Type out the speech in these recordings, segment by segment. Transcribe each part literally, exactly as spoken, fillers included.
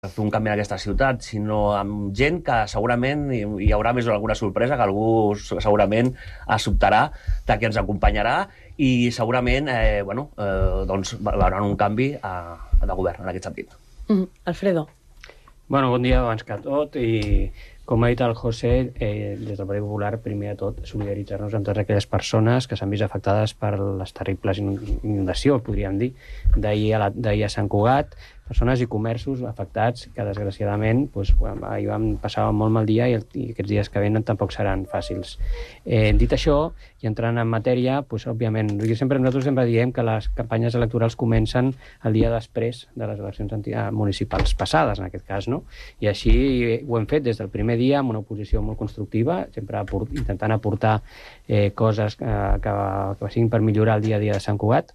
fer un canvi en aquesta ciutat, sinó amb gent que segurament hi haurà més alguna sorpresa, que algú segurament sobtarà, de qui ens acompanyarà i segurament eh, bueno, eh, doncs, veuran un canvi a, a de govern en aquest sentit. Mm, Alfredo. Bueno, bon dia abans que tot i com ha dit el José, eh, des del Partit Popular, primer de tot, solidaritzar-nos amb totes aquelles persones que s'han vist afectades per les terribles inundacions, podríem dir, d'ahir a, a Sant Cugat, persones i comerços afectats que, desgraciadament, doncs, ahir vam passar un molt mal dia i, el, i aquests dies que venen tampoc seran fàcils. Eh, dit això, i entrant en matèria, doncs, òbviament, sempre, nosaltres sempre diem que les campanyes electorals comencen el dia després de les eleccions municipals passades, en aquest cas, no? I així ho hem fet des del primer dia amb una oposició molt constructiva, sempre aport, intentant aportar eh, coses eh, que, que siguin per millorar el dia a dia de Sant Cugat.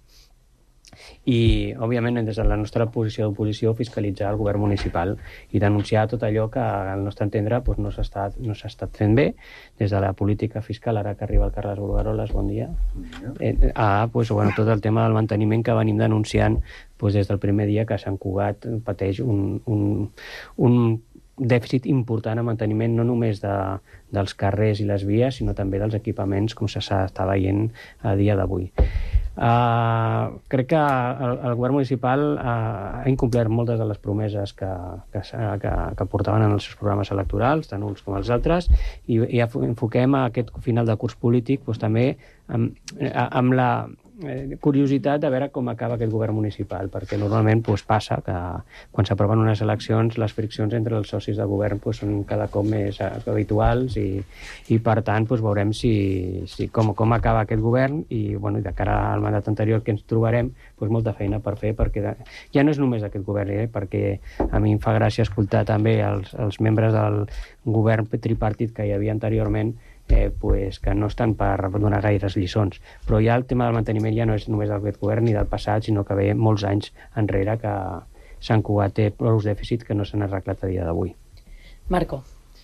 I, òbviament, des de la nostra posició d'oposició, fiscalitzar el govern municipal i denunciar tot allò que, al nostre entendre, doncs, no s'ha estat, no s'ha estat fent bé des de la política fiscal. Ara que arriba el Carles Burgaroles, bon dia. Eh, ah, doncs, bueno, tot el tema del manteniment que venim denunciant doncs, des del primer dia que Sant Cugat pateix un, un, un dèficit important en manteniment no només de, dels carrers i les vies, sinó també dels equipaments, com s'està veient a dia d'avui. Uh, crec que el, el govern municipal uh, ha incomplert moltes de les promeses que, que, que, que portaven en els seus programes electorals, tant uns com els altres, i, i enfoquem a aquest final de curs polític doncs, també amb, amb la curiositat de veure com acaba aquest govern municipal, perquè normalment doncs, passa que quan s'aproven unes eleccions les friccions entre els socis de govern doncs, són cada cop més habituals i, i per tant doncs, veurem si, si com, com acaba aquest govern i bueno, de cara al mandat anterior que ens trobarem doncs, molta feina per fer, perquè ja no és només aquest govern, eh, perquè a mi em fa gràcia escoltar també els, els membres del govern tripartit que hi havia anteriorment Eh, pues, que no estan per donar gaires lliçons. Però ja el tema del manteniment ja no és només d'aquest govern ni del passat, sinó que ve molts anys enrere que Sant Cugat té prou dèficit que no s'han arreglat a dia d'avui. Marco.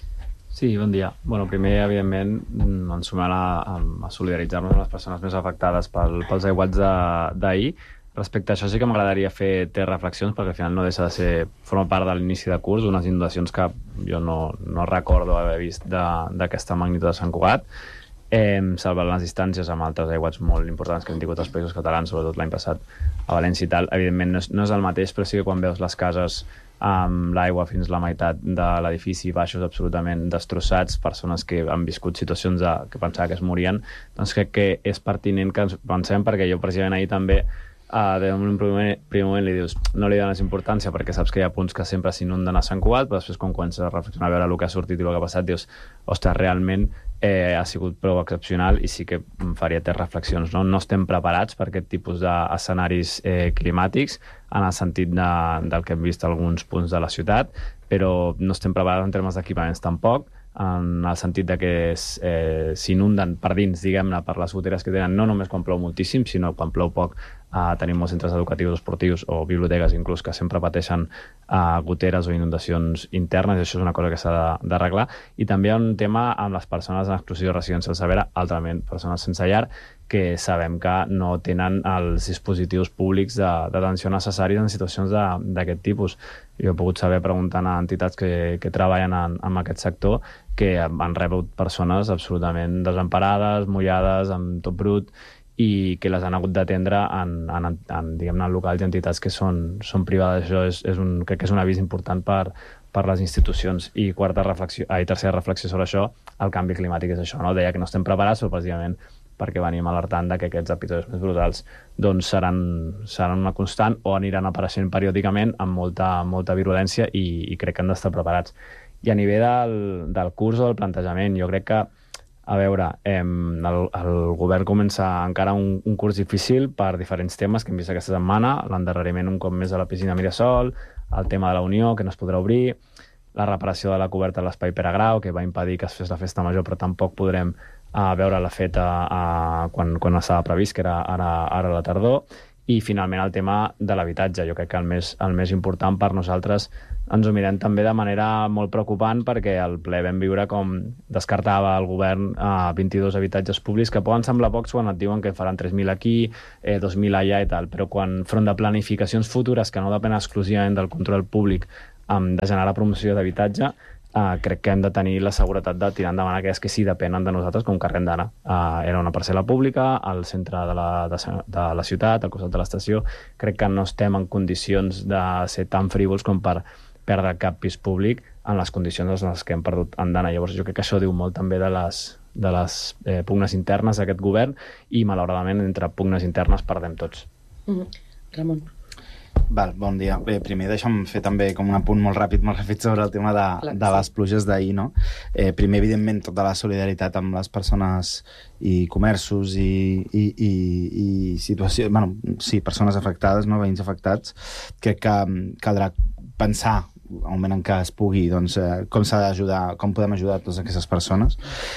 Sí, bon dia. Bueno, primer, evidentment, ens sumem a, a solidaritzar-nos amb les persones més afectades pel, pels aiguats d'ahir. Respecte a això sí que m'agradaria fer tres reflexions, perquè al final no deixa de ser, forma part de l'inici de curs, unes inundacions que jo no, no recordo haver vist d'aquesta magnitud de Sant Cugat, eh, salvant les distàncies amb altres aiguats molt importants que han tingut els països catalans, sobretot l'any passat a València i tal. Evidentment no és, no és el mateix, però sí que quan veus les cases amb l'aigua fins la meitat de l'edifici, baixos absolutament destrossats, persones que han viscut situacions de, que pensava que es morien, doncs crec que és pertinent que ens pensem, perquè jo precisament ahir també Uh, en un primer, primer moment li dius no li dones importància perquè saps que hi ha punts que sempre s'inunden a Sant Cugat, però després quan comences a reflexionar a veure el que ha sortit i el que ha passat dius, ostres, realment eh, ha sigut prou excepcional i sí que faria tres reflexions. No, no estem preparats per aquest tipus d'escenaris eh, climàtics en el sentit de, del que hem vist a alguns punts de la ciutat, però no estem preparats en termes d'equipaments tampoc, en el sentit de que eh, s'inunden per dins, diguem-ne, per les goteres que tenen, no només quan plou moltíssim, sinó quan plou poc. Uh, tenim molts centres educatius, esportius o biblioteques inclús que sempre pateixen uh, goteres o inundacions internes, i això és una cosa que s'ha d'arreglar. I també hi ha un tema amb les persones en exclusió residencial severa, altrament, persones sense llar, que sabem que no tenen els dispositius públics d'atenció necessaris en situacions d'aquest tipus. Jo he pogut saber, preguntant a entitats que, que treballen en, en aquest sector, que han rebut persones absolutament desemparades, mullades, amb tot brut, i que les han hagut d'atendre en, en, en, diguem-ne, en locals i entitats que són, són privades. Això és, és un, crec que és un avís important per, per les institucions. I quarta reflexió, ah, i tercera reflexió sobre això, el canvi climàtic és això, no? Deia que no estem preparats, però precisament perquè venim alertant de que aquests episodis més brutals doncs seran, seran una constant o aniran apareixent periòdicament amb molta, molta virulència i, i crec que han d'estar preparats. I a nivell del, del curs o del plantejament, jo crec que a veure, eh, el, el govern comença encara un, un curs difícil per diferents temes que hem vist aquesta setmana, l'endarreriment un cop més a la piscina Mirasol, el tema de la Unió, que no es podrà obrir, la reparació de la coberta de l'Espai Pere Grau, que va impedir que es fes la festa major, però tampoc podrem eh, veure la feta eh, quan, quan estava previst, que era ara, ara a la tardor, i finalment el tema de l'habitatge. Jo crec que el més, el més important per nosaltres ens ho mirem també de manera molt preocupant, perquè al ple vam viure com descartava el govern a vint-i-dos habitatges públics, que poden semblar pocs quan et diuen que faran tres mil aquí, eh, dos mil allà i tal, però quan front de planificacions futures que no depenen exclusivament del control públic um, de generar promoció d'habitatge, uh, crec que hem de tenir la seguretat de tirar endavant aquelles que sí depenen de nosaltres, com Carrer Andana. Uh, era una parcel·la pública al centre de la, de, de la ciutat, al costat de l'estació. Crec que no estem en condicions de ser tan frívols com per perdre cap pis públic en les condicions en les que hem perdut Andana. Llavors jo crec que això diu molt també de les, de les eh, pugnes internes d'aquest govern i, malauradament, entre pugnes internes perdem tots. Mm-hmm. Ramon. Val, bon dia. Bé, primer deixa'm fer també com un apunt molt ràpid, molt ràpid sobre el tema de, de les pluges d'ahir, no? Eh, primer, evidentment, tota la solidaritat amb les persones i comerços i, i, i, i situacions, bueno, sí, persones afectades, no? Veïns afectats. Crec que caldrà pensar al moment en què es pugui, doncs, eh, com s'ha d'ajudar, com podem ajudar a totes aquestes persones.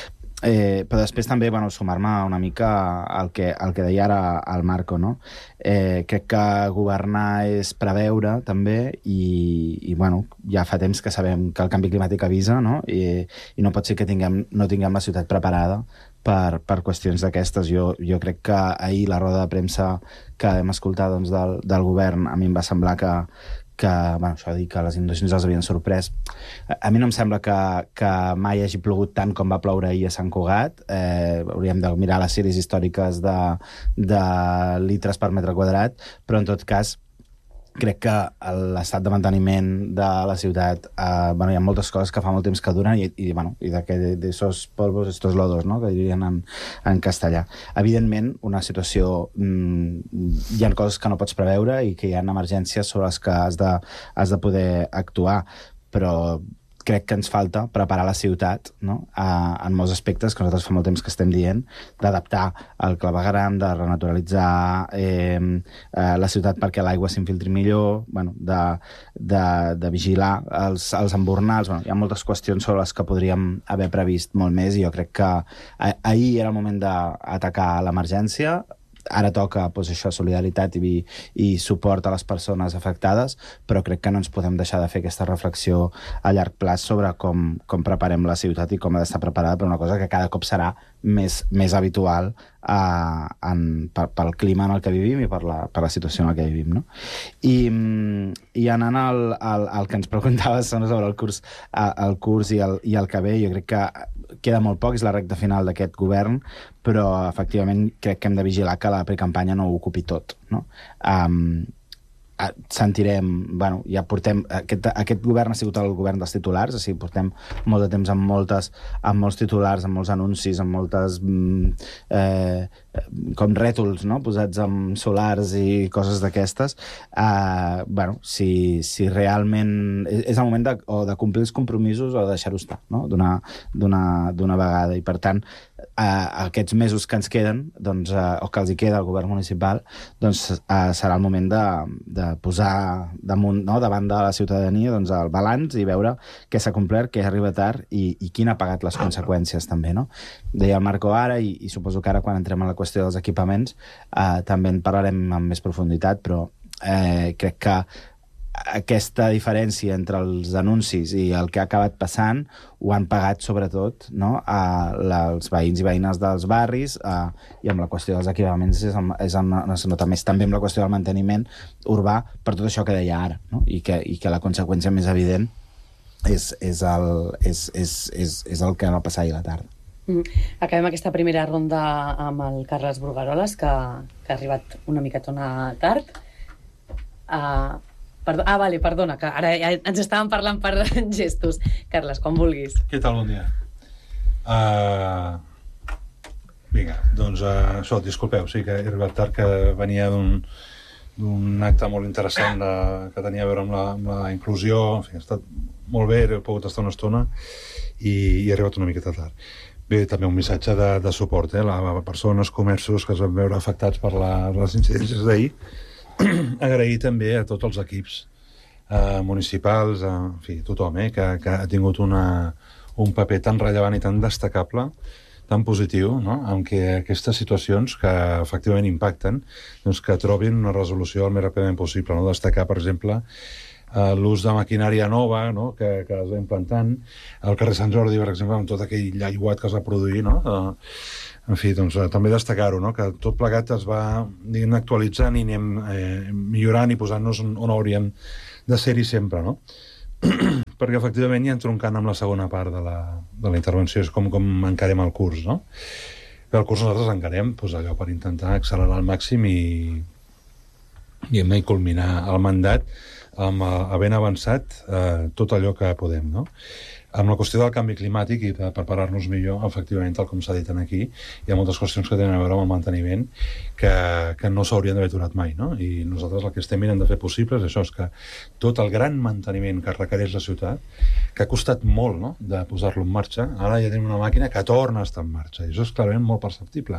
Eh, però després també, bueno, sumar-me una mica al que, al que deia ara el Marco, no? Eh, crec que governar és preveure també i, i bueno, ja fa temps que sabem que el canvi climàtic avisa, no? I, i no pot ser que tinguem, no tinguem la ciutat preparada per, per qüestions d'aquestes. Jo, jo crec que ahir la roda de premsa que vam escoltar, doncs, del, del govern, a mi em va semblar que que, bueno, això de dir que les inundacions els havien sorprès. A, a mi no em sembla que, que mai hagi plogut tant com va ploure ahir a Sant Cugat. Eh, hauríem de mirar les sèries històriques de, de litres per metre quadrat, però en tot cas crec que l'estat de manteniment de la ciutat, eh, bueno, hi ha moltes coses que fa molt temps que duren i, i, bueno, i de que de, de esos polvos, estos lodos, no?, que dirien en, en castellà. Evidentment, una situació... Mmm, hi ha coses que no pots preveure i que hi ha emergències sobre les que has de, has de poder actuar, però crec que ens falta preparar la ciutat, no?, a, en molts aspectes que nosaltres fa molt temps que estem dient, d'adaptar el clavegueram, de renaturalitzar eh, eh, la ciutat perquè l'aigua s'infiltri millor, bueno, de, de, de vigilar els, els embornals. Bueno, hi ha moltes qüestions sobre les que podríem haver previst molt més i jo crec que ahir era el moment d'atacar l'emergència. Ara toca, doncs, això, solidaritat i, i suport a les persones afectades, però crec que no ens podem deixar de fer aquesta reflexió a llarg plaç sobre com, com preparem la ciutat i com ha d'estar preparada per una cosa que cada cop serà més, més habitual a, en, per, pel clima en el que vivim i per la, per la situació en la que vivim, no? I, i anant al, al, al que ens preguntaves sobre el curs, el curs i, el, i el que ve, jo crec que queda molt poc, és la recta final d'aquest govern, però efectivament crec que hem de vigilar que la precampanya no ho ocupi tot, no? Um, sentirem, bueno, ja portem aquest, aquest govern ha sigut el govern dels titulars, o sigui, portem molt de temps amb moltes, amb molts titulars, amb molts anuncis, amb moltes eh, com rètols, no?, posats amb solars i coses d'aquestes. Eh, bueno, si, si realment és el moment de, o de complir els compromisos o de deixar-ho estar, no?, d'una d'una vegada, i per tant eh, aquests mesos que ens queden, doncs, eh, o que els hi queda al govern municipal, doncs eh, serà el moment de, de posar damunt, no?, davant de la ciutadania, doncs, el balanç i veure què s'ha complert, què arriba tard i, i quin ha pagat les conseqüències també, no? Deia el Marco ara, i, i suposo que ara quan entrem a la qüestió dels equipaments eh, també en parlarem amb més profunditat, però eh, crec que aquesta diferència entre els anuncis i el que ha acabat passant ho han pagat sobretot, no?, a la, els veïns i veïnes dels barris, a, i amb la qüestió dels equipaments és, és en, no se nota més, també amb la qüestió del manteniment urbà, per tot això que deia ara, no?, i que, i que la conseqüència més evident és, és, el, és, és, és, és el que va passar ahir a la tarda. Mm. Acabem aquesta primera ronda amb el Carles Brugaroles, que, que ha arribat una miquetona tard. Uh, Perdó, ah, vale, perdona, que ara ja ens estàvem parlant per gestos. Carles, quan vulguis. Què tal, bon dia? Uh, vinga, doncs uh, això, disculpeu, sí que he arribat tard, que venia d'un d'un acte molt interessant de, que tenia a veure amb la, amb la inclusió. En fi, ha estat molt bé, he pogut estar una estona i, i he arribat una miqueta tard. Bé, també un missatge de, de suport, eh, a persones, comerços que es van veure afectats per la, les incidències d'ahir. Agrair també a tots els equips eh, municipals, eh, en fi, tothom, eh, que, que ha tingut una, un paper tan rellevant i tan destacable, tan positiu, no?, en què aquestes situacions que efectivament impacten, doncs que trobin una resolució el més ràpidament possible, no? Destacar, per exemple, eh, l'ús de maquinària nova, no?, que, que es va implantant al carrer Sant Jordi, per exemple, amb tot aquell llaiguat que es va produir, no?, eh, en fi, doncs, eh, també destacar-ho, no?, que tot plegat es va, diguem, actualitzant i anem eh, millorant i posant-nos on, on hauríem de ser-hi sempre, no? perquè efectivament ja entroncant amb la segona part de la, de la intervenció, és com, com encarem el curs, no? El curs nosaltres encarem doncs, allò per intentar accelerar al màxim i, i, i culminar el mandat amb, havent avançat eh, tot allò que podem, no? Amb la qüestió del canvi climàtic i de preparar-nos millor, efectivament, tal com s'ha dit aquí, hi ha moltes qüestions que tenen a veure amb el manteniment que, que no s'haurien d'haver aturat mai, no? I nosaltres el que estem mirant de fer possible és això, és que tot el gran manteniment que requereix la ciutat, que ha costat molt, no?, de posar-lo en marxa, ara ja tenim una màquina que torna a estar en marxa, i això és clarament molt perceptible.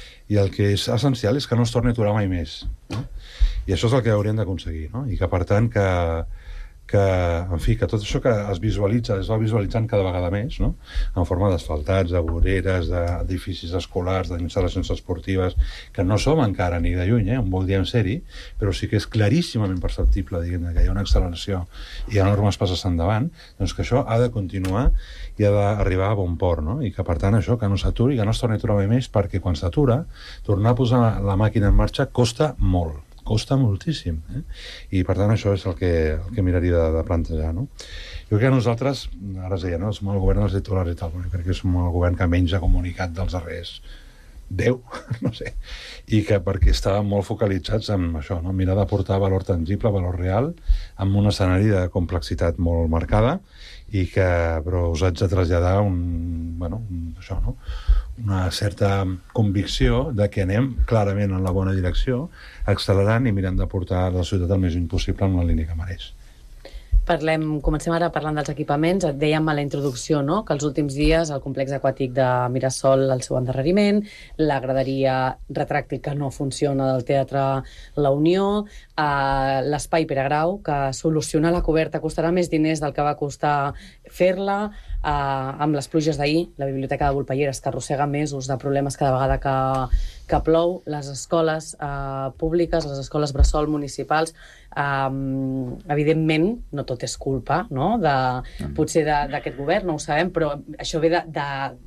I el que és essencial és que no es torni a aturar mai més, no? I això és el que hauríem d'aconseguir, no? I que, per tant, que que, en fi, que tot això que es visualitza, es va visualitzant cada vegada més, no?, en forma d'asfaltats, de voreres, d'edificis escolars, d'instal·lacions esportives, que no som encara ni de lluny, eh, on voldríem ser-hi, però sí que és claríssimament perceptible, diguem, que hi ha una acceleració i hi ha enormes passes endavant, doncs que això ha de continuar i ha d'arribar a bon port, no?, i que, per tant, això, que no s'aturi, que no es torni a aturar mai més, perquè quan s'atura, tornar a posar la màquina en marxa costa molt. Costa moltíssim, eh? I per tant això és el que, el que miraria de, de plantejar, no? Jo crec que nosaltres, ara es deia, no? Som el govern dels titulars i tal, però crec que som el govern que menys ha comunicat dels darrers deu, no sé, i que perquè estàvem molt focalitzats en això, no? Mirar d'aportar valor tangible, valor real, amb un escenari de complexitat molt marcada, i que, però us haig de traslladar un, bueno, un, això, no?, una certa convicció de que anem clarament en la bona direcció, accelerant i mirant de portar la ciutat el més lluny possible amb la línia que mereix. Parlem, comencem ara parlant dels equipaments. Et dèiem a la introducció, no?, que els últims dies el complex aquàtic de Mirasol, el seu endarreriment, la graderia retràctil que no funciona del Teatre La Unió, eh, l'espai Pere Grau, que solucionar la coberta costarà més diners del que va costar fer-la, eh, amb les pluges d'ahir, la Biblioteca de Volpelleres, que arrossega mesos de problemes cada vegada que, que plou, les escoles eh, públiques, les escoles bressol municipals, eh, evidentment, no tot és culpa, no?, de, potser d'aquest govern, no ho sabem, però això ve de, de,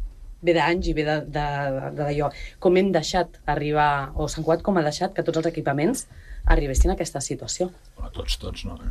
ve d'anys i ve d'allò. Com hem deixat arribar, o Sant Cugat com ha deixat que tots els equipaments arribessin a aquesta situació? Bueno, tots, tots, no?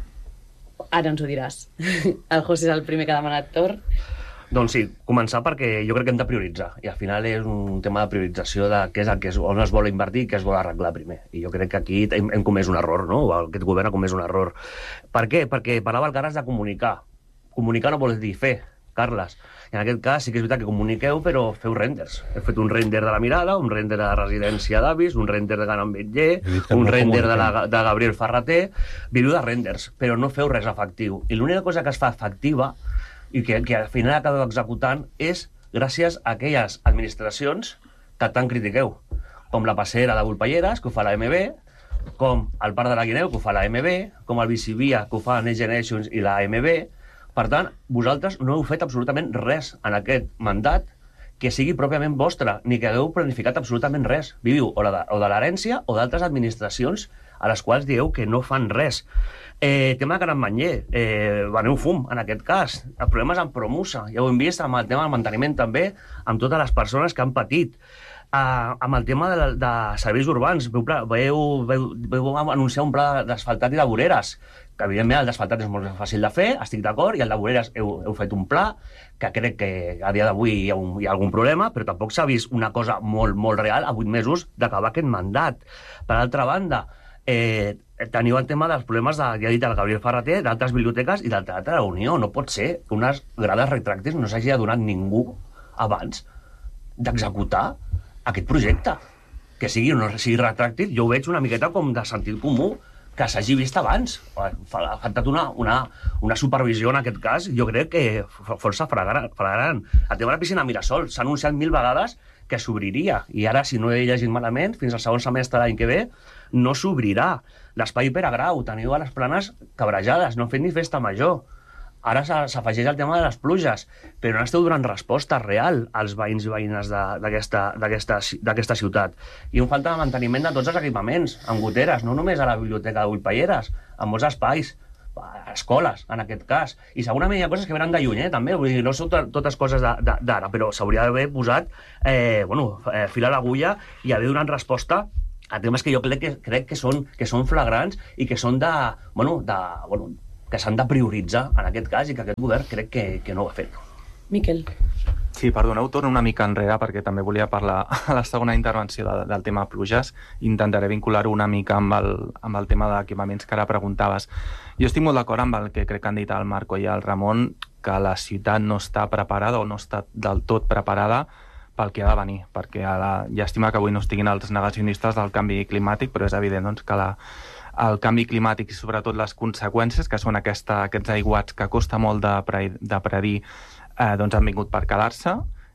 Ara ens ho diràs. El José és el primer que ha demanat torn. Doncs sí, començar perquè jo crec que hem de prioritzar, i al final és un tema de priorització de què és el que es, on es vol invertir i què es vol arreglar primer. I jo crec que aquí hem, hem comès un error, no? Aquest govern ha comès un error. Per què? Perquè parlava el Carles de comunicar. Comunicar no vol dir fer, Carles. I en aquest cas sí que és veritat que comuniqueu, però feu renders. Heu fet un render de la Mirada, un render de la residència d'avis, un render de Can Ametller, un no render de, la, de Gabriel Ferrater. Viviu de renders, però no feu res efectiu. I l'única cosa que es fa efectiva i que, que al final acabeu executant és gràcies a aquelles administracions que tant critiqueu, com la passera de Volpelleres, que ho fa la M B, com el Parc de la Guineu, que ho fa la M B, com el Bicivia, que ho fa Next Generations i la M B. Per tant, vosaltres no heu fet absolutament res en aquest mandat que sigui pròpiament vostre, ni que hagueu planificat absolutament res. Viviu o, la, o de l'herència o d'altres administracions a les quals dieu que no fan res. Eh, tema de Can Ametller, eh, veneu fum, en aquest cas. El problema és amb Promusa, ja ho hem vist amb el tema del manteniment també, amb totes les persones que han patit. Uh, amb el tema de, de serveis urbans, veu, veu, veu, veu anunciar un pla d'asfaltat i de voreres, que evidentment el d'asfaltat és molt fàcil de fer, estic d'acord, i el de voreres heu, heu fet un pla, que crec que a dia d'avui hi, hi ha algun problema, però tampoc s'ha vist una cosa molt, molt real a vuit mesos d'acabar aquest mandat. Per altra banda, eh, teniu el tema dels problemes, de, ja he dit, el Gabriel Ferrater, d'altres biblioteques i del Teatre de la Unió. No pot ser que unes grades retràctils no s'hagi donat ningú abans d'executar aquest projecte. Que sigui o no sigui retràctil, jo ho veig una miqueta com de sentit comú, que s'hagi vist abans. Ha faltat una, una, una supervisió en aquest cas, jo crec que força flagrant. El tema de la piscina Mirasol s'ha anunciat mil vegades que s'obriria, i ara, si no he llegit malament, fins al segon semestre l'any que ve, no s'obrirà. L'espai Pere Grau, teniu a les planes cabrejades, no han fet ni festa major. Ara s'afegeix el tema de les pluges, però no esteu donant resposta real als veïns i veïnes d'aquesta ciutat. I un falta de manteniment de tots els equipaments, amb goteres, no només a la Biblioteca de Volpelleres, en molts espais, a escoles, en aquest cas. I segurament hi ha coses que venen de lluny, eh, també, vull dir, no són totes coses d'ara, però s'hauria d'haver posat eh, bueno, eh, fil a l'agulla i haver donat resposta a temes que jo crec que, crec que, són, que són flagrants i que són de, bueno, de, bueno, que s'han de prioritzar en aquest cas i que aquest govern crec que, que no ho ha fet. Miquel. Sí, perdoneu, torno una mica enrere perquè també volia parlar a la segona intervenció de, del tema pluges. Intentaré vincular-ho una mica amb el, amb el tema d'equipaments que ara preguntaves. Jo estic molt d'acord amb el que crec que han dit el Marco i el Ramon, que la ciutat no està preparada o no està del tot preparada pel que ha de venir, perquè a la, llàstima que avui no estiguin els negacionistes del canvi climàtic, però és evident doncs, que la, el canvi climàtic i sobretot les conseqüències, que són aquesta, aquests aiguats que costa molt de, pre, de predir, eh, doncs han vingut per quedar-se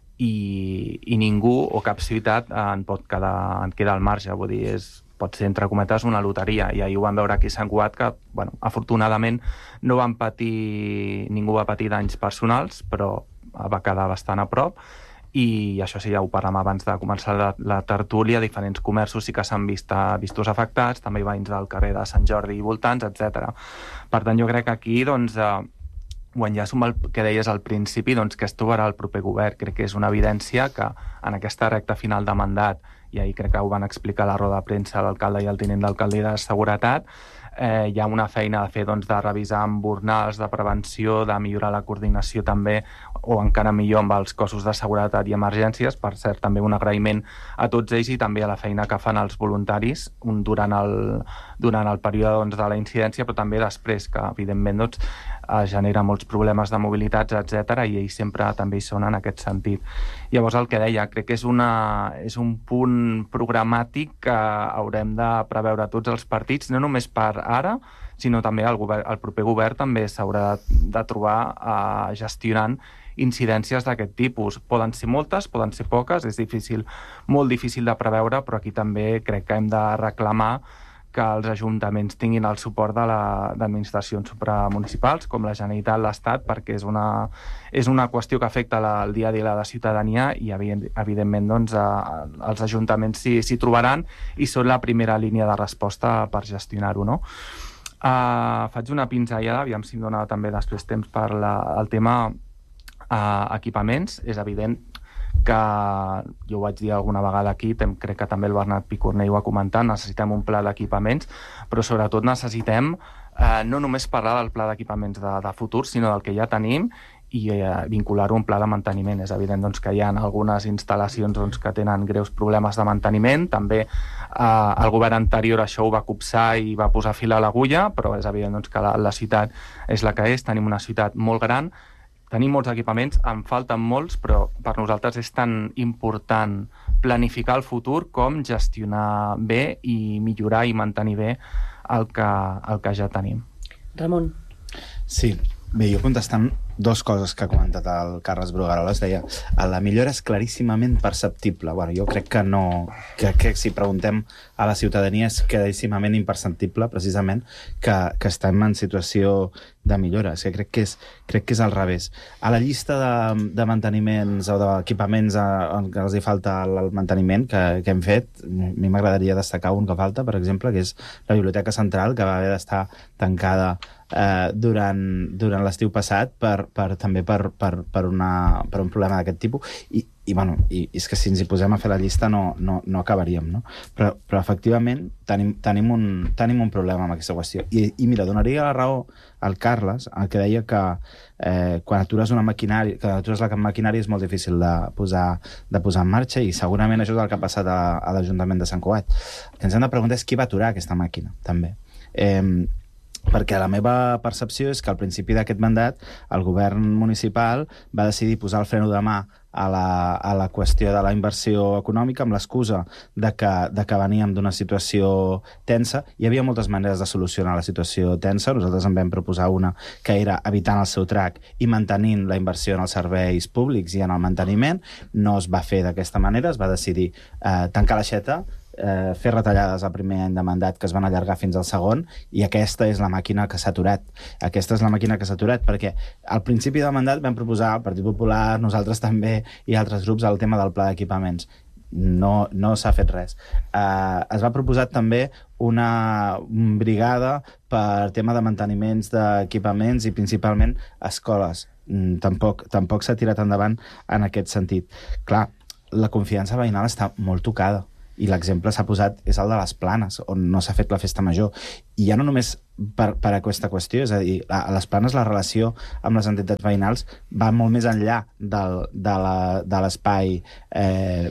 i, i ningú o cap ciutat en pot quedar, en queda al marge. Vull dir, és, pot ser, entre cometes, una loteria. I ahir ho vam veure aquí a Sant Cugat, que, bueno, afortunadament no van patir, ningú va patir danys personals, però va quedar bastant a prop. I això sí, ja ho parlem abans de començar la, la tertúlia, diferents comerços sí que s'han vist vistos afectats, també veïns del carrer de Sant Jordi i voltants, etcètera. Per tant, jo crec que aquí, doncs, eh, ho enllaço amb el que deies al principi, doncs, que es trobarà el proper govern. Crec que és una evidència que en aquesta recta final de mandat, i ahir crec que ho van explicar a la roda de premsa l'alcalde i el tinent d'alcalde de Seguretat, eh, hi ha una feina de fer, doncs, de revisar embornals, de prevenció, de millorar la coordinació també, o encara millor amb els cossos de seguretat i emergències. Per cert, també un agraïment a tots ells i també a la feina que fan els voluntaris durant el, durant el període, doncs, de la incidència, però també després, que evidentment, doncs, genera molts problemes de mobilitats, etcètera, i ells sempre també hi són en aquest sentit. Llavors, el que deia, crec que és, una, és un punt programàtic que haurem de preveure tots els partits, no només per ara, sinó també el, govern, el proper govern també s'haurà de, de trobar eh, gestionant incidències d'aquest tipus. Poden ser moltes, poden ser poques, és difícil, molt difícil de preveure, però aquí també crec que hem de reclamar que els ajuntaments tinguin el suport de d'administracions supramunicipals, com la Generalitat, l'Estat, perquè és una, és una qüestió que afecta la, el dia a dia de la ciutadania i, evidentment, doncs, eh, els ajuntaments s'hi trobaran i són la primera línia de resposta per gestionar-ho, no? Uh, faig una pinzellada, aviam si em dona també després temps per la, el tema uh, equipaments. És evident que, jo ho vaig dir alguna vegada aquí, tem, crec que també el Bernat Picornell ho ha comentat, necessitem un pla d'equipaments, però sobretot necessitem eh, no només parlar del pla d'equipaments de, de futur, sinó del que ja tenim i eh, vincular-ho a un pla de manteniment. És evident, doncs, que hi ha algunes instal·lacions, doncs, que tenen greus problemes de manteniment. També eh, el govern anterior això ho va copsar i va posar fil a l'agulla, però és evident, doncs, que la, la ciutat és la que és, tenim una ciutat molt gran, tenim molts equipaments, en falten molts, però per nosaltres és tan important planificar el futur com gestionar bé i millorar i mantenir bé el que, el que ja tenim. Ramon. Sí, bé, jo contestant dos coses que ha comentat el Carles Brugueroles, deia, la millora és claríssimament perceptible. Bueno, jo crec que no, que, que si preguntem a la ciutadania és claríssimament imperceptible, precisament, que, que estem en situació de millora. És que crec que és, crec que és al revés. A la llista de, de manteniments o d'equipaments en què els hi falta el manteniment que, que hem fet, a mi m'agradaria destacar un que falta, per exemple, que és la Biblioteca Central, que va haver d'estar tancada eh, durant, durant l'estiu passat per Per, també per, per, per, una, per un problema d'aquest tipus i, i, bueno, i, i és que si ens hi posem a fer la llista no, no, no acabaríem, no? Però, però efectivament tenim, tenim, un, tenim un problema amb aquesta qüestió i, i mira, donaria la raó al Carles, el que deia que eh, quan atures una maquinària, que atures la maquinària és molt difícil de posar, de posar en marxa i segurament això és el que ha passat a, a l'Ajuntament de Sant Cugat. El que ens hem de preguntar és qui va aturar aquesta màquina, també. Eh, perquè la meva percepció és que al principi d'aquest mandat el govern municipal va decidir posar el freno de mà a la, a la qüestió de la inversió econòmica amb l'excusa de que, de que veníem d'una situació tensa. Hi havia moltes maneres de solucionar la situació tensa. Nosaltres en vam proposar una que era evitant el seu trac i mantenint la inversió en els serveis públics i en el manteniment. No es va fer d'aquesta manera, es va decidir eh, tancar l'aixeta, Eh, fer retallades al primer any de mandat que es van allargar fins al segon i aquesta és la màquina que s'ha aturat. Aquesta és la màquina que s'ha aturat perquè al principi del mandat vam proposar al Partit Popular, nosaltres també i altres grups el tema del pla d'equipaments. No, no s'ha fet res. Eh, es va proposar també una brigada per tema de manteniments d'equipaments i principalment escoles. Mm, tampoc, tampoc s'ha tirat endavant en aquest sentit. Clar, la confiança veïnal està molt tocada i l'exemple s'ha posat és el de les Planes, on no s'ha fet la festa major. I ja no només per, per aquesta qüestió, és a dir, a, a les Planes la relació amb les entitats veïnals va molt més enllà del, de la- de l'espai eh,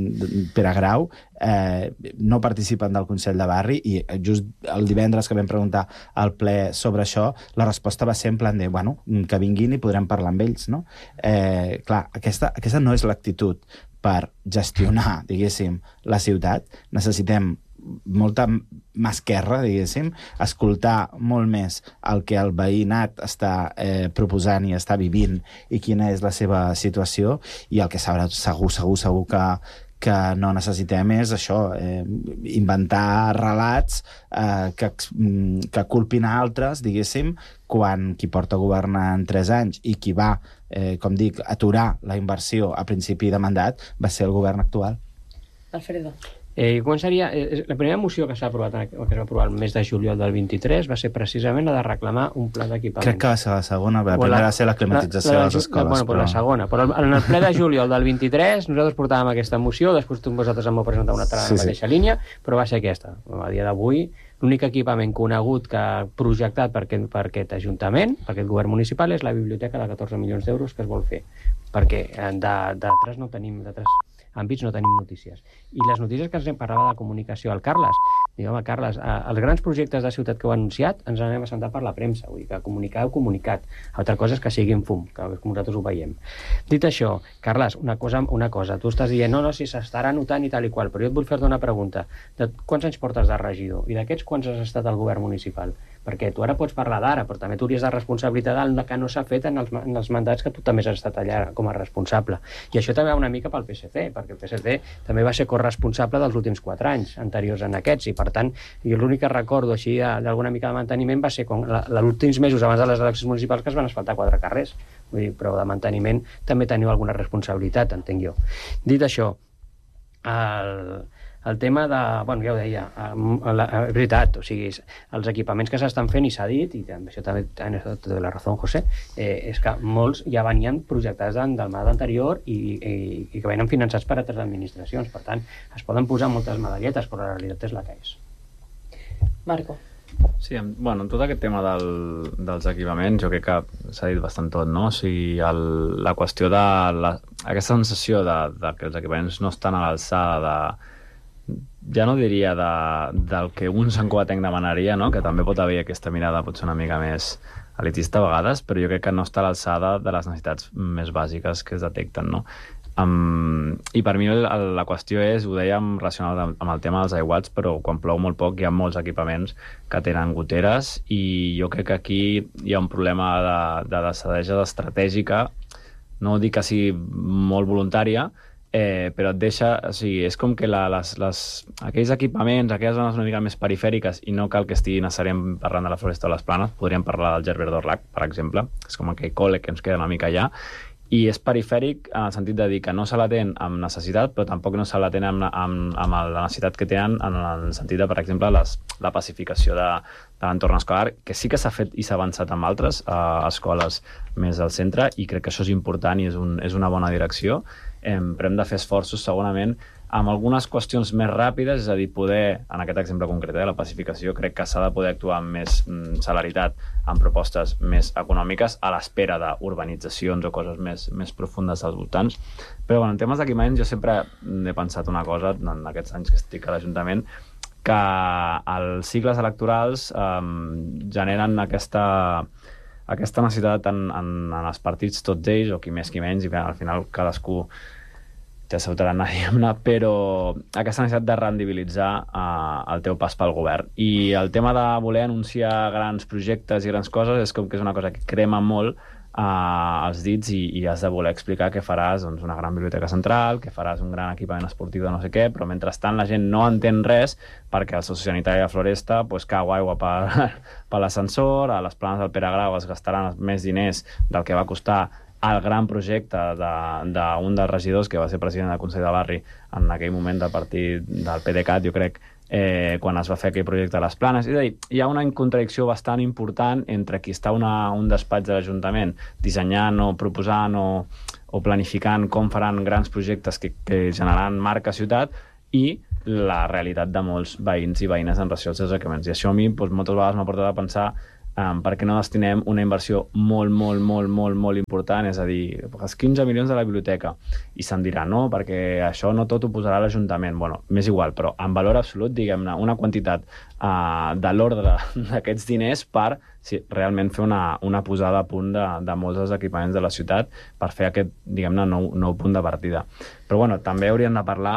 Pere Grau, eh, no participen del Consell de Barri, i just el divendres que vam preguntar al ple sobre això, la resposta va ser en plan de, bueno, que vinguin i podrem parlar amb ells, no? Eh, clar, aquesta, aquesta no és l'actitud per gestionar, diguéssim, la ciutat. Necessitem molta mà esquerra, diguéssim, escoltar molt més el que el veïnat està eh, proposant i està vivint i quina és la seva situació, i el que sabrà, segur, segur, segur que, que no necessitem és això, eh, inventar relats eh, que, ex- mm, que culpin a altres, diguéssim, quan qui porta governant tres anys i qui va, eh, com dic, aturar la inversió a principi de mandat va ser el govern actual. Alfredo. Eh, començaria, eh, la primera moció que s'ha aprovat, que es va aprovar el mes de juliol del vint-i-tres, va ser precisament la de reclamar un pla d'equipaments. Crec que va ser la segona, la O primera va ser la climatització la- la de les ju- escoles. Bueno, però la segona. Però en el ple de juliol del vint-i-tres nosaltres portàvem aquesta moció, després tu vosaltres em vau presentar una altra en Sí, la sí. mateixa línia, però va ser aquesta. A dia d'avui, l'únic equipament conegut que ha projectat per aquest, per aquest Ajuntament, per aquest govern municipal, és la biblioteca de catorze milions d'euros que es vol fer. Perquè eh, de- d'altres no tenim, d'altres àmbits no tenim notícies. I les notícies que ens en parlava de comunicació al Carles, diu, home, Carles, eh, els grans projectes de ciutat que heu anunciat ens anem a sentar per la premsa, vull dir que comunicar heu comunicat. Altra cosa és que siguin fum, que com nosaltres ho veiem. Dit això, Carles, una cosa, una cosa, tu estàs dient, no, no, si s'estarà notant i tal i qual, però jo et vull fer-te una pregunta. De quants anys portes de regidor? I d'aquests quants has estat al govern municipal? Perquè tu ara pots parlar d'ara, però també tu hauries de responsabilitat del que no s'ha fet en els, en els mandats que tu també has estat allà com a responsable. I això també va una mica pel P S C, perquè el P S C també va ser corresponsable dels últims quatre anys anteriors en aquests, i per tant, jo l'únic que recordo així de- d'alguna mica de manteniment va ser quan la- els últims mesos abans de les eleccions municipals que es van asfaltar quatre carrers. Vull dir, però de manteniment també teniu alguna responsabilitat, entenc jo. Dit això, el, el tema de... Bueno, ja ho deia, eh, la, és veritat, o sigui, els equipaments que s'estan fent, i s'ha dit, i també, això també en això té la raó, José, eh, és que molts ja venien projectats del mandat anterior i, i, i que venen finançats per altres administracions. Per tant, es poden posar moltes medalletes, però la realitat és la que és. Marco. Sí, en, bueno, en tot aquest tema del, dels equipaments jo crec que s'ha dit bastant tot, no? O sigui, el, la qüestió de la, aquesta sensació de, de que els equipaments no estan a l'alçada de, ja no diria de, del que un Sant Cugatenc demanaria, no? Que també pot haver aquesta mirada potser una mica més elitista a vegades, però jo crec que no està a l'alçada de les necessitats més bàsiques que es detecten, no? Um, I per mi el, el, la qüestió és, ho dèiem relacionat amb, amb el tema dels aiguats, però quan plou molt poc hi ha molts equipaments que tenen goteres, i jo crec que aquí hi ha un problema de, de desadesa estratègica, no dic que sigui molt voluntària, eh, però et deixa, o sigui, és com que la, les, les, aquells equipaments, aquelles zones una mica més perifèriques, i no cal que estigui necessàriament parlant de la Floresta o les Planes, podríem parlar del Gerbert d'Orlac, per exemple, és com aquell col·le que ens queda una mica allà, i és perifèric en el sentit de dir que no se l'atén amb necessitat, però tampoc no se l'atén amb, amb, amb la necessitat que tenen en el sentit de, per exemple, les, la pacificació de, de l'entorn escolar, que sí que s'ha fet i s'ha avançat amb altres eh, escoles més al centre, i crec que això és important i és, un, és una bona direcció, eh, però hem de fer esforços segurament amb algunes qüestions més ràpides, és a dir, poder, en aquest exemple concret de la pacificació, crec que s'ha de poder actuar amb més mm, celeritat, amb propostes més econòmiques, a l'espera d'urbanitzacions o coses més, més profundes als voltants. Però bueno, en temes d'equipaments jo sempre he pensat una cosa, en aquests anys que estic a l'Ajuntament, que els cicles electorals eh, generen aquesta, aquesta necessitat en, en, en els partits, tots ells, o qui més qui menys, i bé, al final cadascú té el seu tarannà, diguem-ne, però aquesta necessitat de rendibilitzar uh, el teu pas pel govern. I el tema de voler anunciar grans projectes i grans coses és com que és una cosa que crema molt uh, els dits, i, i has de voler explicar que faràs doncs, una gran biblioteca central, que faràs un gran equipament esportiu de no sé què, però mentrestant la gent no entén res perquè el sociosanitari de Floresta pues, cau aigua per, per l'ascensor, a les Planes del Pere Grau es gastaran més diners del que va costar el gran projecte d'un de, de dels regidors que va ser president del Consell de Barri en aquell moment del partit del PDeCAT, jo crec, eh, quan es va fer aquell projecte a les Planes. És a dir, hi ha una contradicció bastant important entre qui està una, un despatx de l'Ajuntament dissenyant o proposant o, o planificant com faran grans projectes que, que generaran marca ciutat, i la realitat de molts veïns i veïnes en relació als seus equipaments. I això a mi doncs, moltes vegades m'ha portat a pensar um, per què no destinem una inversió molt, molt, molt, molt, molt important, és a dir, els quinze milions de la biblioteca. I se'n dirà, no, perquè això no tot ho posarà l'Ajuntament. Bueno, m'és igual, però en valor absolut, diguem-ne, una quantitat uh, de l'ordre d'aquests diners per sí, realment fer una, una posada a punt de, de molts dels equipaments de la ciutat per fer aquest, diguem-ne, nou, nou punt de partida. Però bueno, també hauríem de parlar,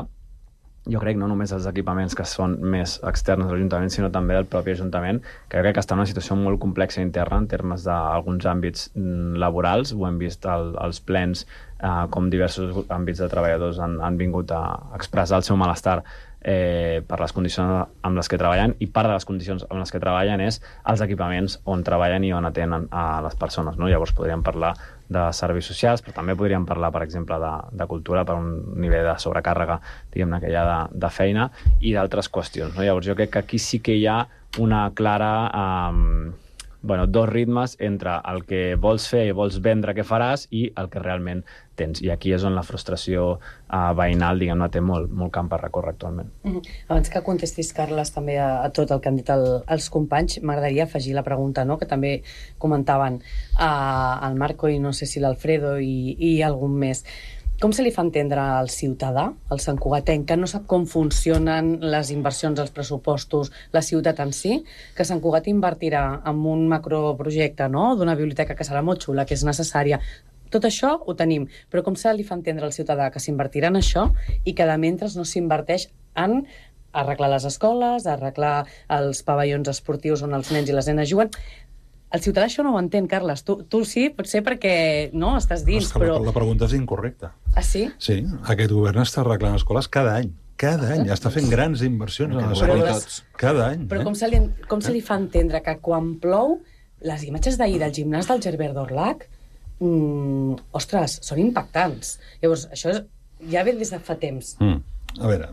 jo crec, no només els equipaments que són més externs a l'Ajuntament, sinó també del propi Ajuntament, que crec que està en una situació molt complexa interna en termes d'alguns àmbits laborals. Ho hem vist al, als plens, eh, com diversos àmbits de treballadors han, han vingut a expressar el seu malestar eh, per les condicions amb les que treballen, i part de les condicions amb les que treballen és els equipaments on treballen i on atenen a les persones, no? Llavors podríem parlar de serveis socials, però també podríem parlar, per exemple, de, de cultura per un nivell de sobrecàrrega, diguem-ne, que hi ha de, de feina, i d'altres qüestions, no? Llavors jo crec que aquí sí que hi ha una clara... Um, bueno, dos ritmes entre el que vols fer i vols vendre que faràs i el que realment tens. I aquí és on la frustració uh, veïnal, diguem-ne, té molt, molt camp per recórrer actualment. Mm-hmm. Abans que contestis, Carles, també a, a tot el que han dit el, els companys, m'agradaria afegir la pregunta, no?, que també comentaven uh, el Marco i no sé si l'Alfredo i, i algun més. Com se li fa entendre al ciutadà, al santcugatenc, que no sap com funcionen les inversions, els pressupostos, la ciutat en si, que Sant Cugat invertirà en un macroprojecte, no?, d'una biblioteca que serà molt xula, que és necessària. Tot això ho tenim, però com se li fa entendre al ciutadà que s'invertirà en això i que de mentre no s'inverteix en arreglar les escoles, arreglar els pavellons esportius on els nens i les nenes juguen? El ciutadà això no ho entén, Carles. Tu, tu sí, potser perquè no estàs dins, que però... La, la pregunta és incorrecta. Ah, sí? Sí, aquest govern està arreglant escoles cada any. Cada any. Està fent grans inversions en les escoles. Cada any. Però eh? com se li, com se li fa entendre que quan plou, les imatges d'ahir del gimnàs del Gerbert d'Orlac, mmm, ostres, són impactants. Llavors, això és, ja ve des de fa temps. Mm. A veure,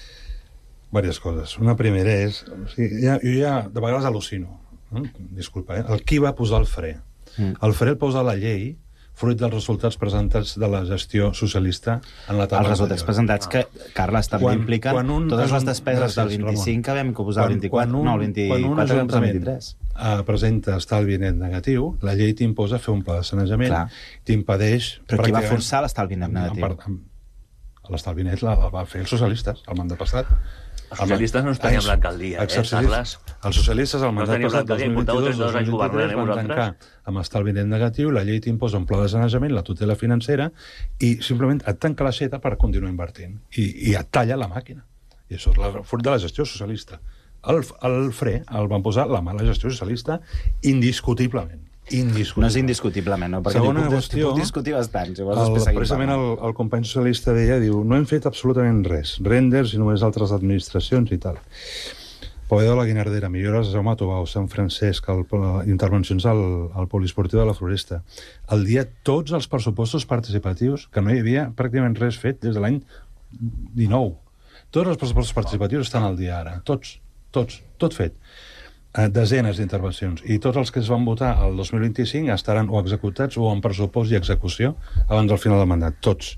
diverses coses. Una primera és... O sigui, ja, jo ja de vegades al·lucino. Disculpa, eh? El qui va posar el fre? Mm. El fre el posa la llei fruit dels resultats presentats de la gestió socialista en la taula. Els resultats presentats que, Carles, també quan, impliquen quan un, totes les despeses gràcies, del vint-i-cinc que vam posar el vint-i-quatre, un, no, el vint-i-quatre vam posar el vint-i-tres. Uh, presenta estalvi net negatiu, la llei t'imposa fer un pla de sanejament, t'impedeix... Però qui va forçar l'estalvi net negatiu? L'estalvi net la va fer els socialistes, el mandat passat. Els socialistes no ens teníem l'alcaldia, eh, Carles? Els socialistes, al mandat passat, dos mil vint-i-dos dos mil vint-i-tres, van tancar amb estalvi net negatiu, la llei t'imposa un pla de sanejament, la tutela financera, i simplement et tanca l'aixeta per continuar invertint. I, i et talla la màquina. I això és la, fruit de la gestió socialista. El, el fre el van posar la mala gestió socialista indiscutiblement. Indiscutible. No és indiscutiblement, no? Perquè segona puc, qüestió, puc discutir bastant. Si el, precisament el, el company socialista deia, diu, no hem fet absolutament res, renders i només altres administracions i tal. Povedor la Guinardera, millores a Jaume Tobau, Sant Francesc, el, intervencions al, al poliesportiu de la Floresta. Al dia, tots els pressupostos participatius, que no hi havia pràcticament res fet des de l'any dinou. Tots els pressupostos participatius estan al dia ara, tots, tots, tot fet. Desenes d'intervencions, i tots els que es van votar el dos mil vint-i-cinc estaran o executats o en pressupost i execució abans del final del mandat, tots.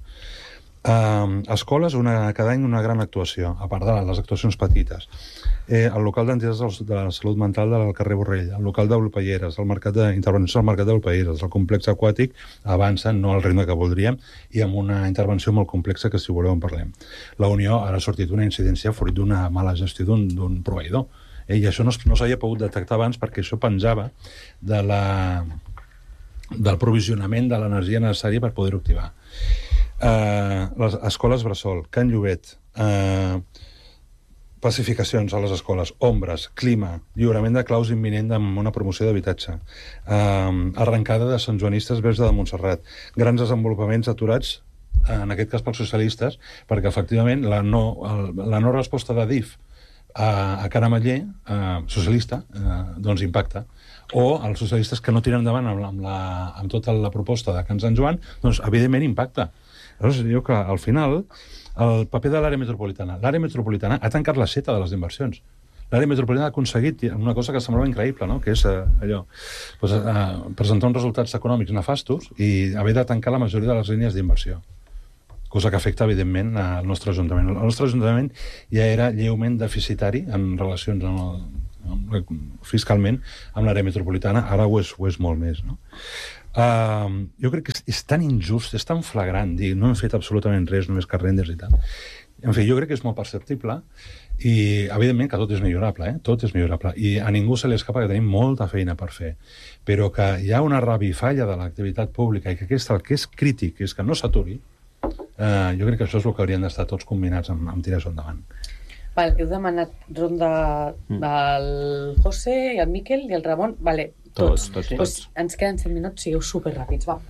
Uh, escoles, una, cada any una gran actuació, a part de les actuacions petites. Eh, el local d'entitats de la salut mental del carrer Borrell, el local d'Olpelleres, el mercat d'intervenció al mercat d'Olpelleres, el complex aquàtic avança, no al ritme que voldríem, i amb una intervenció molt complexa que, si voleu, en parlem. La Unió ara ha sortit una incidència fruit d'una mala gestió d'un proveïdor. Eh, I això no, no s'havia pogut detectar abans perquè això penjava de la, del provisionament de l'energia necessària per poder-ho activar. Eh, les escoles Bressol, Can Llobet, eh, pacificacions a les escoles, ombres, clima, lliurament de claus imminent amb una promoció d'habitatge, eh, arrencada de santjoanistes vers de Montserrat, grans desenvolupaments aturats, en aquest cas pels socialistes, perquè efectivament la no, el, la no resposta de D I F a, a Carameller, eh, socialista, eh, doncs impacta. O els socialistes que no tiren endavant amb, amb, la, amb tota la proposta de Can Sant Joan, doncs evidentment impacta. Llavors, jo que al final, el paper de l'àrea metropolitana. L'àrea metropolitana ha tancat l'aixeta de les inversions. L'àrea metropolitana ha aconseguit una cosa que semblava increïble, no? Que és eh, allò, doncs, eh, presentar uns resultats econòmics nefastos i haver de tancar la majoria de les línies d'inversió. cosa que afecta, evidentment, al nostre Ajuntament. El nostre Ajuntament ja era lleument deficitari en relacions amb el, amb, fiscalment amb l'àrea metropolitana, ara ho és, ho és molt més, no? Uh, jo crec que és, és tan injust, és tan flagrant dir no hem fet absolutament res, només que renders i tal. En fi, jo crec que és molt perceptible i, evidentment, que tot és millorable, eh? Tot és millorable. I a ningú se li escapa que tenim molta feina per fer. Però que hi ha una revifalla de l'activitat pública i que aquest, el que és crític és que no s'aturi, Uh, jo crec que això és el que haurien d'estar tots combinats amb, amb tirar-ho endavant. Val, heu demanat ronda del José i el Miquel i el Ramon. Vale, tots. Tots, tots, Pues tots. ens queden set minuts, sigueu superràpids, va.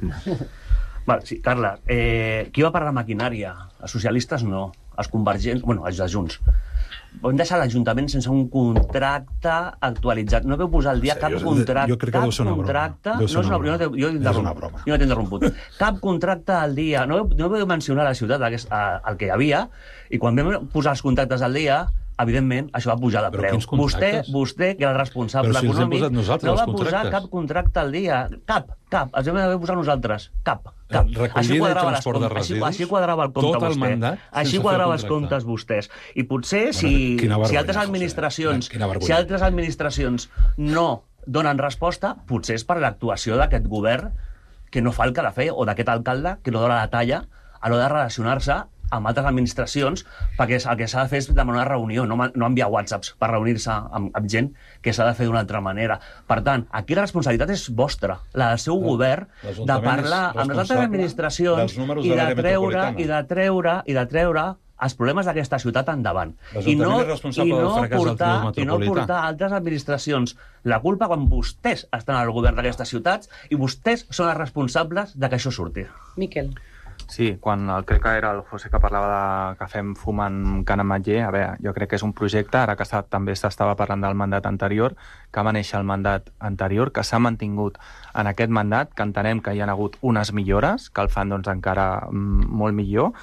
Vale, sí, Carla, eh, qui va per la maquinària? Els socialistes no. Els convergents, bueno, els de Junts. Vam deixar l'Ajuntament sense un contracte actualitzat. No veu posar al dia Sí, cap jo- contracte. jo crec que deu ser una broma. contracte, Deu ser no és una una, jo no broma. t'he- jo he És interromput. una broma. Jo no t'he interromput. Cap contracte al dia. No veu, no veu mencionar a la ciutat aquest, a, el que hi havia, i quan vam posar els contractes al dia, evidentment, això va pujar de Però preu. quins Vostè, contractes? vostè, que era el responsable Però si els hem econòmic, posat nosaltres, no va els posar contractes. cap contracte al dia. Cap, cap. Els hem d'haver posat nosaltres. Cap, cap. Recollida Així i quadrava les transport de comptes, així, residus, així quadrava el compte tot el vostè. mandat Així sense quadrava fer els contracte. comptes vostès. I potser, si, Bueno, quina vergonya, si altres José. administracions, Quina vergonya. si altres administracions no donen resposta, potser és per l'actuació d'aquest govern que no fa el que ha de fer, o d'aquest alcalde que no dona la talla a l'hora de relacionar-se amb altres administracions, perquè el que s'ha de fer és demanar una reunió, no, ma- no enviar whatsapps per reunir-se amb, amb gent que s'ha de fer d'una altra manera. Per tant, aquí la responsabilitat és vostra, la del seu govern, de l'Ajuntament parlar és amb les altres responsable administracions dels números i de de l'àrea treure, metropolitana. i de treure, i de treure els problemes d'aquesta ciutat endavant. I L'Ajuntament no, és responsable i del no fracàs del portar, Tribunal i no Metropolità. portar a altres administracions la culpa quan vostès estan al govern d'aquestes ciutats i vostès són els responsables de que això surti. Miquel. Sí, quan el, crec que era el José que parlava de que fem fum en Can Ametller, a veure, jo crec que és un projecte, ara que està, també s'estava parlant del mandat anterior, que va néixer el mandat anterior, que s'ha mantingut en aquest mandat, que entenem que hi ha hagut unes millores, que el fan doncs, encara mm, molt millor,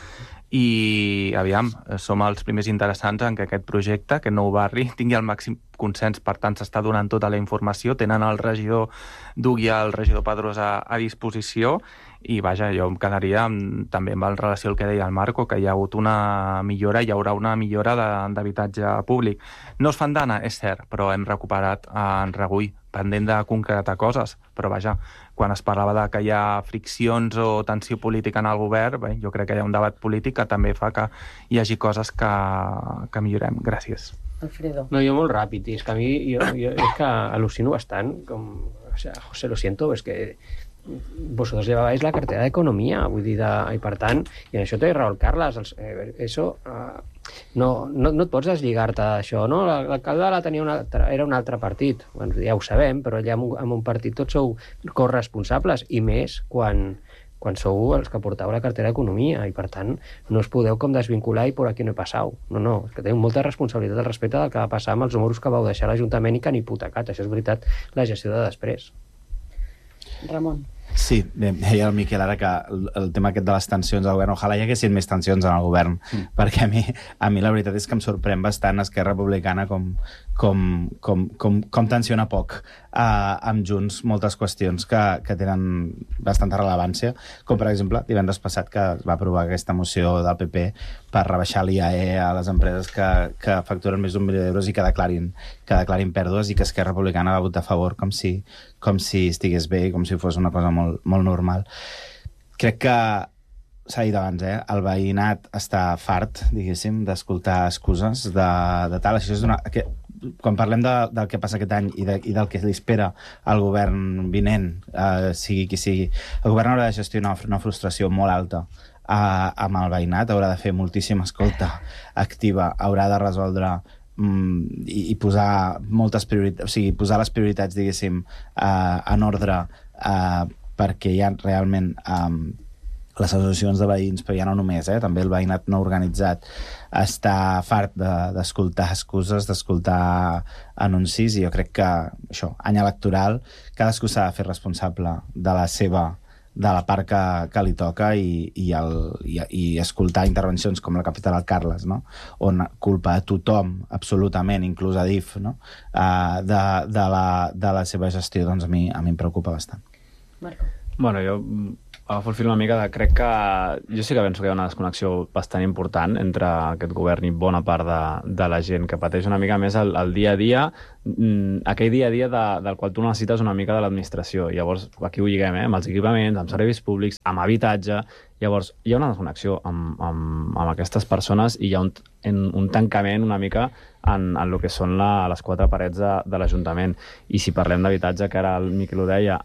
i aviam, som els primers interessants en que aquest projecte, aquest nou barri, tingui el màxim consens, per tant s'està donant tota la informació, tenen el regidor Duc i el regidor Pedrós a, a disposició, i vaja, jo em quedaria amb, també amb relació al que deia el Marco, que hi ha hagut una millora, hi haurà una millora de- d'habitatge públic. No es fan d'ana, és cert, però hem recuperat eh, en Regull, pendent de concretar coses, però vaja, quan es parlava de que hi ha friccions o tensió política en el govern, bé, jo crec que hi ha un debat polític que també fa que hi hagi coses que, que millorem. Gràcies. Alfredo. No, jo molt ràpid, i és que a mi jo, jo, és que al·lucino bastant, com, o sea, José, lo siento, és que vosotros llevabais la cartera d'Economia, vull dir, de, i per tant, i en això té raó el Carles, els, eh, això, eh, no, no, no et pots deslligar-te d'això, no? L'alcalde la tenia un altre, era un altre partit, bueno, ja ho sabem, però allà en un, en un partit tots sou corresponsables, i més quan, quan sou els que porteu la cartera d'Economia, i per tant no us podeu com desvincular i por aquí no he passat. No, no, és que teniu molta responsabilitat al respecte del que va passar amb els números que vau deixar a l'Ajuntament i que han hipotecat, això és veritat, la gestió de després. Ramon. Sí, bé, deia el Miquel ara que el, el tema aquest de les tensions al govern, ojalà hi haguessin més tensions en el govern, mm. perquè a mi, a mi la veritat és que em sorprèn bastant Esquerra Republicana com, com, com, com, com tensiona poc uh, amb Junts moltes qüestions que, que tenen bastanta rellevància, com per exemple divendres passat que es va aprovar aquesta moció del P P per rebaixar l'I A E a les empreses que, que facturen més d'un milió d'euros i que declarin, que declarin pèrdues, i que Esquerra Republicana va votar a favor com si, com si estigués bé, com si fos una cosa molt, molt normal. Crec que s'ha dit abans, eh? El veïnat està fart, diguéssim, d'escoltar excuses de, de tal. Això és una, que, quan parlem de, del que passa aquest any i, de, i del que li espera al govern vinent, eh, sigui qui sigui, el govern haurà de gestionar una frustració molt alta eh, amb el veïnat, haurà de fer moltíssima escolta activa, haurà de resoldre mm, i, i posar moltes prioritats, o sigui, posar les prioritats, diguéssim, eh, en ordre, eh, perquè hi ha realment eh, les associacions de veïns, però ja no només, eh, també el veïnat no organitzat està fart d'escoltar de, excuses, d'escoltar anuncis, i jo crec que això, any electoral, cadascú s'ha de fer responsable de la seva, de la part que, que li toca, i, i, el, i, i escoltar intervencions com la que ha fet el Carles, no? On culpa a tothom, absolutament, inclús a D I F, no? uh, de, de, la, de la seva gestió, doncs a mi, a mi em preocupa bastant. Marco. Bueno, jo agafo el fil una mica de... Crec que... Jo sí que penso que hi ha una desconnexió bastant important entre aquest govern i bona part de, de la gent, que pateix una mica més el, el dia a dia, aquell dia a dia de, del qual tu necessites una mica de l'administració. Llavors, aquí ho lliguem, eh? Amb els equipaments, amb serveis públics, amb habitatge. Llavors, hi ha una desconnexió amb, amb, amb aquestes persones i hi ha un, un tancament una mica en, en el que són la, les quatre parets de, de l'Ajuntament. I si parlem d'habitatge, que ara el Miquel ho deia,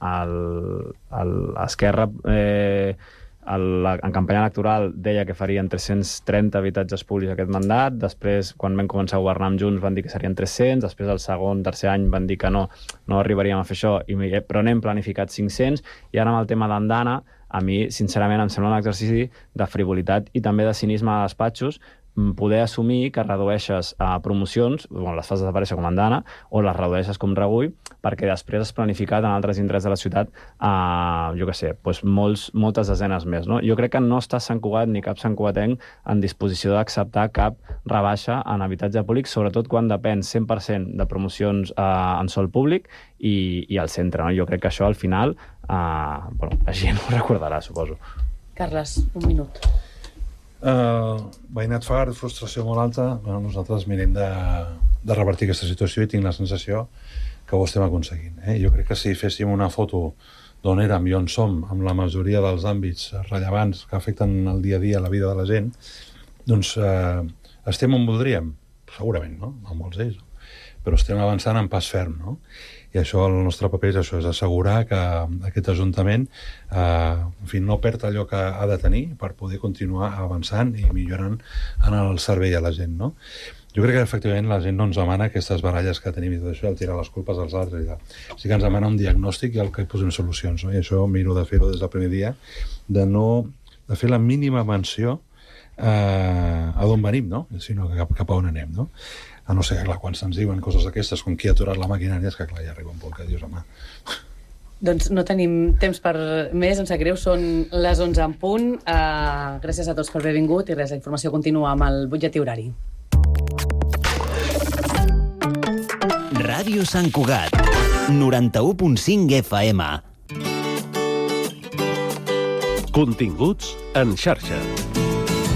l'Esquerra eh, el, en campanya electoral deia que farien tres-cents trenta habitatges públics aquest mandat, després quan vam començar a governar amb Junts van dir que serien tres-cents, després el segon, tercer any van dir que no, no arribaríem a fer això, i, però n'hem planificat cinc-cents, i ara amb el tema d'Andana, a mi, sincerament, em sembla un exercici de frivolitat i també de cinisme a despatxos poder assumir que redueixes uh, promocions, bueno, les fas desaparèixer com Andana, o les redueixes com Regull, perquè després has planificat en altres indrets de la ciutat, uh, jo què sé, doncs molts, moltes desenes més. No? Jo crec que no està Sant Cugat ni cap santcugatenc en disposició d'acceptar cap rebaixa en habitatge públic, sobretot quan depèn cent per cent de promocions uh, en sol públic i, i al centre. No? Jo crec que això al final uh, bueno, la gent ho recordarà, suposo. Carles, un minut. Uh, veïnat fart, frustració molt alta. Bueno, nosaltres mirem de, de revertir aquesta situació i tinc la sensació que ho estem aconseguint. Eh? Jo crec que si féssim una foto d'on érem i on som, amb la majoria dels àmbits rellevants que afecten el dia a dia la vida de la gent, doncs uh, estem on voldríem, segurament, no? No molts d'ells, però estem avançant en pas ferm, no? I això, el nostre paper és això, és assegurar que aquest Ajuntament eh, en fi, no perd allò que ha de tenir per poder continuar avançant i millorant en el servei a la gent, no? Jo crec que, efectivament, la gent no ens demana aquestes baralles que tenim i tot això, el tirar les culpes als altres i tal. Sí que ens demana un diagnòstic i el que hi posem solucions, no? I això miro de fer-ho des del primer dia, de no de fer la mínima menció eh, a d'on venim, no? Sinó cap, cap a on anem, no? A no ser que, clar, quan se'ns diuen coses d'aquestes, com qui ha aturat la maquinària, és que, clar, ja arriba un punt que dius, home... Doncs no tenim temps per més, em sap greu, són les onze en punt. Uh, gràcies a tots per haver vingut i res, la informació continua amb el butlletí horari. Ràdio Sant Cugat, noranta-u punt cinc F M. Continguts en xarxa.